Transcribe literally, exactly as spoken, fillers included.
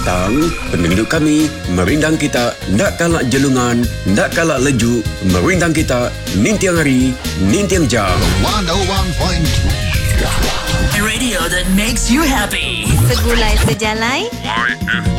petang, penduduk kami merindang kita nak kalak jelungan, nak kalak leju, merindang kita nintiang hari, nintiang jam. one oh one point three Radio that makes you happy. Segulai sejalai